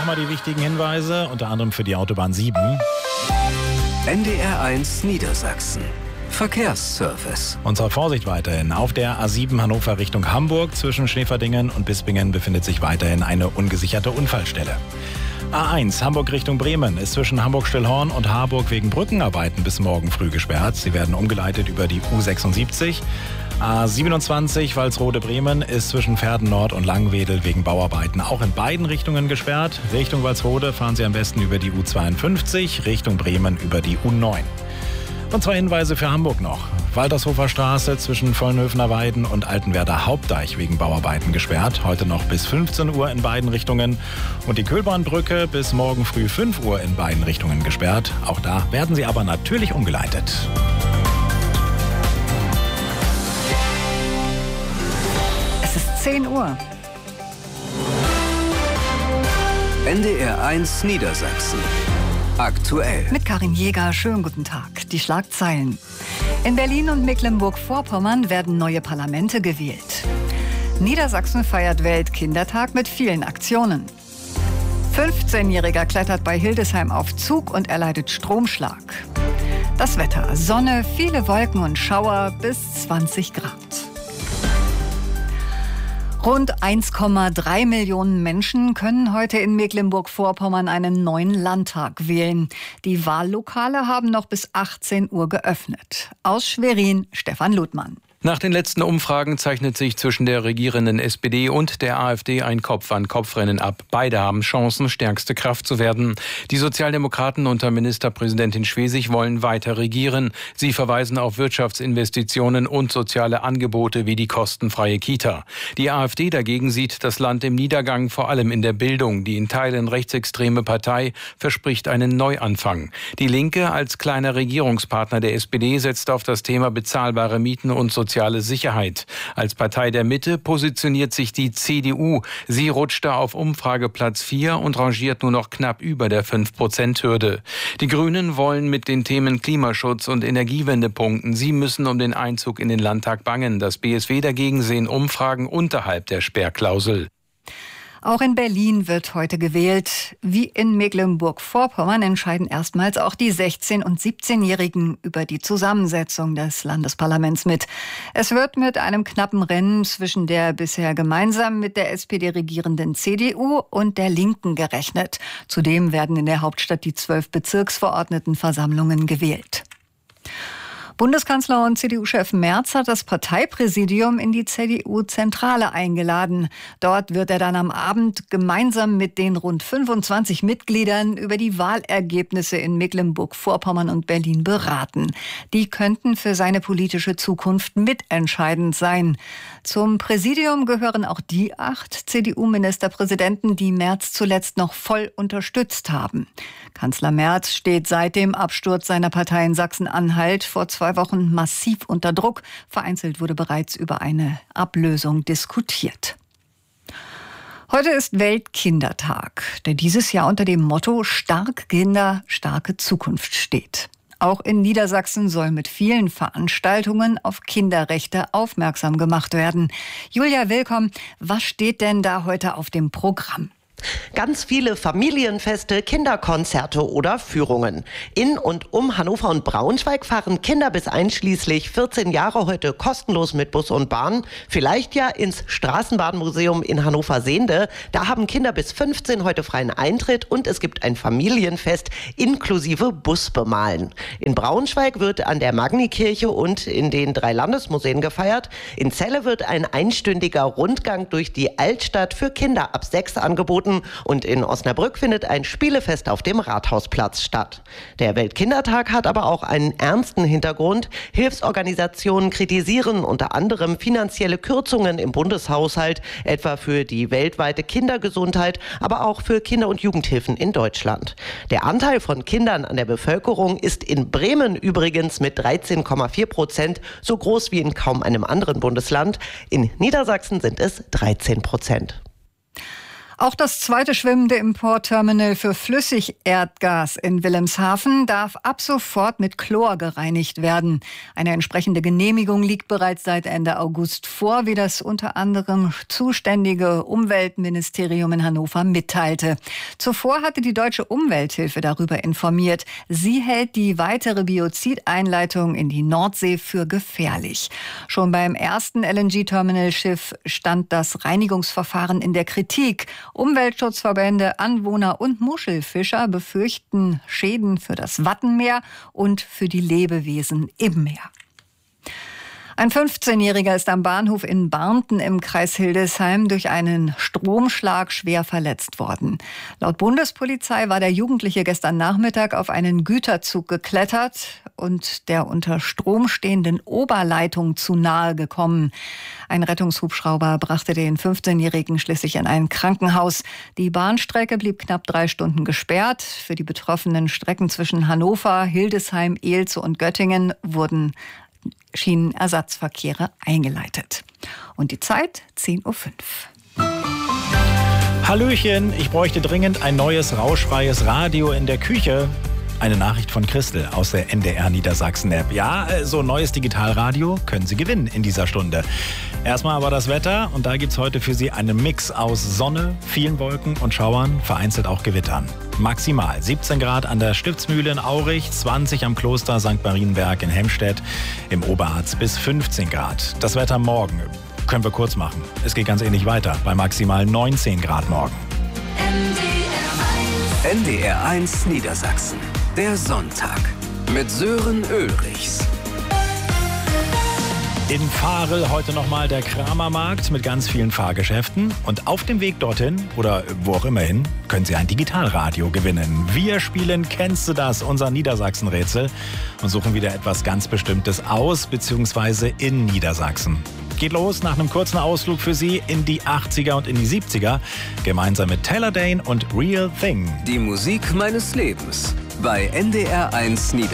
nochmal die wichtigen Hinweise, unter anderem für die Autobahn 7. NDR1 Niedersachsen. Verkehrsservice. Unsere Vorsicht weiterhin. Auf der A7 Hannover Richtung Hamburg zwischen Schäferdingen und Bispingen befindet sich weiterhin eine ungesicherte Unfallstelle. A1 Hamburg Richtung Bremen ist zwischen Hamburg-Stillhorn und Harburg wegen Brückenarbeiten bis morgen früh gesperrt. Sie werden umgeleitet über die U76. A27 Walsrode-Bremen ist zwischen Pferden-Nord und Langwedel wegen Bauarbeiten auch in beiden Richtungen gesperrt. Richtung Walsrode fahren Sie am besten über die U52, Richtung Bremen über die U9. Und 2 Hinweise für Hamburg noch. Waltershofer Straße zwischen Vollnhöfener Weiden und Altenwerder Hauptdeich wegen Bauarbeiten gesperrt. Heute noch bis 15 Uhr in beiden Richtungen. Und die Köhlbahnbrücke bis morgen früh 5 Uhr in beiden Richtungen gesperrt. Auch da werden sie aber natürlich umgeleitet. Es ist 10 Uhr. NDR1 Niedersachsen. Aktuell. Mit Karin Jäger, schönen guten Tag. Die Schlagzeilen. In Berlin und Mecklenburg-Vorpommern werden neue Parlamente gewählt. Niedersachsen feiert Weltkindertag mit vielen Aktionen. 15-Jähriger klettert bei Hildesheim auf Zug und erleidet Stromschlag. Das Wetter: Sonne, viele Wolken und Schauer bis 20 Grad. Rund 1,3 Millionen Menschen können heute in Mecklenburg-Vorpommern einen neuen Landtag wählen. Die Wahllokale haben noch bis 18 Uhr geöffnet. Aus Schwerin, Stefan Ludmann. Nach den letzten Umfragen zeichnet sich zwischen der regierenden SPD und der AfD ein Kopf-an-Kopf-Rennen ab. Beide haben Chancen, stärkste Kraft zu werden. Die Sozialdemokraten unter Ministerpräsidentin Schwesig wollen weiter regieren. Sie verweisen auf Wirtschaftsinvestitionen und soziale Angebote wie die kostenfreie Kita. Die AfD dagegen sieht das Land im Niedergang, vor allem in der Bildung. Die in Teilen rechtsextreme Partei verspricht einen Neuanfang. Die Linke als kleiner Regierungspartner der SPD setzt auf das Thema bezahlbare Mieten und soziale Sicherheit. Als Partei der Mitte positioniert sich die CDU. Sie rutschte auf Umfrageplatz 4 und rangiert nur noch knapp über der 5%-Hürde. Die Grünen wollen mit den Themen Klimaschutz und Energiewende punkten. Sie müssen um den Einzug in den Landtag bangen. Das BSW dagegen sehen Umfragen unterhalb der Sperrklausel. Auch in Berlin wird heute gewählt. Wie in Mecklenburg-Vorpommern entscheiden erstmals auch die 16- und 17-Jährigen über die Zusammensetzung des Landesparlaments mit. Es wird mit einem knappen Rennen zwischen der bisher gemeinsam mit der SPD regierenden CDU und der Linken gerechnet. Zudem werden in der Hauptstadt die 12 Bezirksverordnetenversammlungen gewählt. Bundeskanzler und CDU-Chef Merz hat das Parteipräsidium in die CDU-Zentrale eingeladen. Dort wird er dann am Abend gemeinsam mit den rund 25 Mitgliedern über die Wahlergebnisse in Mecklenburg-Vorpommern und Berlin beraten. Die könnten für seine politische Zukunft mitentscheidend sein. Zum Präsidium gehören auch die 8 CDU-Ministerpräsidenten, die Merz zuletzt noch voll unterstützt haben. Kanzler Merz steht seit dem Absturz seiner Partei in Sachsen-Anhalt vor 2 Wochen massiv unter Druck. Vereinzelt wurde bereits über eine Ablösung diskutiert. Heute ist Weltkindertag, der dieses Jahr unter dem Motto Stark Kinder, starke Zukunft steht. Auch in Niedersachsen soll mit vielen Veranstaltungen auf Kinderrechte aufmerksam gemacht werden. Julia Willkomm, was steht denn da heute auf dem Programm? Ganz viele Familienfeste, Kinderkonzerte oder Führungen. In und um Hannover und Braunschweig fahren Kinder bis einschließlich 14 Jahre heute kostenlos mit Bus und Bahn. Vielleicht ja ins Straßenbahnmuseum in Hannover-Sehnde. Da haben Kinder bis 15 heute freien Eintritt und es gibt ein Familienfest inklusive Busbemalen. In Braunschweig wird an der Magnikirche und in den 3 Landesmuseen gefeiert. In Celle wird ein einstündiger Rundgang durch die Altstadt für Kinder ab 6 angeboten. Und in Osnabrück findet ein Spielefest auf dem Rathausplatz statt. Der Weltkindertag hat aber auch einen ernsten Hintergrund. Hilfsorganisationen kritisieren unter anderem finanzielle Kürzungen im Bundeshaushalt, etwa für die weltweite Kindergesundheit, aber auch für Kinder- und Jugendhilfen in Deutschland. Der Anteil von Kindern an der Bevölkerung ist in Bremen übrigens mit 13,4% so groß wie in kaum einem anderen Bundesland. In Niedersachsen sind es 13%. Auch das zweite schwimmende Importterminal für Flüssigerdgas in Wilhelmshaven darf ab sofort mit Chlor gereinigt werden. Eine entsprechende Genehmigung liegt bereits seit Ende August vor, wie das unter anderem zuständige Umweltministerium in Hannover mitteilte. Zuvor hatte die Deutsche Umwelthilfe darüber informiert. Sie hält die weitere Biozideinleitung in die Nordsee für gefährlich. Schon beim ersten LNG-Terminalschiff stand das Reinigungsverfahren in der Kritik. Umweltschutzverbände, Anwohner und Muschelfischer befürchten Schäden für das Wattenmeer und für die Lebewesen im Meer. Ein 15-Jähriger ist am Bahnhof in Barnten im Kreis Hildesheim durch einen Stromschlag schwer verletzt worden. Laut Bundespolizei war der Jugendliche gestern Nachmittag auf einen Güterzug geklettert und der unter Strom stehenden Oberleitung zu nahe gekommen. Ein Rettungshubschrauber brachte den 15-Jährigen schließlich in ein Krankenhaus. Die Bahnstrecke blieb knapp 3 Stunden gesperrt. Für die betroffenen Strecken zwischen Hannover, Hildesheim, Eelze und Göttingen wurden Schienenersatzverkehre eingeleitet. Und die Zeit 10:05 Uhr. Hallöchen, ich bräuchte dringend ein neues rauschfreies Radio in der Küche. Eine Nachricht von Christel aus der NDR Niedersachsen-App. Ja, so ein neues Digitalradio können Sie gewinnen in dieser Stunde. Erstmal aber das Wetter und da gibt's heute für Sie einen Mix aus Sonne, vielen Wolken und Schauern, vereinzelt auch Gewittern. Maximal 17 Grad an der Stiftsmühle in Aurich, 20 am Kloster St. Marienberg in Hemstedt, im Oberharz bis 15 Grad. Das Wetter morgen können wir kurz machen. Es geht ganz ähnlich weiter, bei maximal 19 Grad morgen. NDR 1 Niedersachsen. Der Sonntag mit Sören Ulrichs. In Varel heute nochmal der Kramermarkt mit ganz vielen Fahrgeschäften. Und auf dem Weg dorthin oder wo auch immer hin, können Sie ein Digitalradio gewinnen. Wir spielen Kennst du das? Unser Niedersachsen-Rätsel und suchen wieder etwas ganz Bestimmtes aus bzw. in Niedersachsen. Geht los nach einem kurzen Ausflug für Sie in die 80er und in die 70er, gemeinsam mit Taylor Dayne und Real Thing. Die Musik meines Lebens bei NDR 1 Niedersachsen.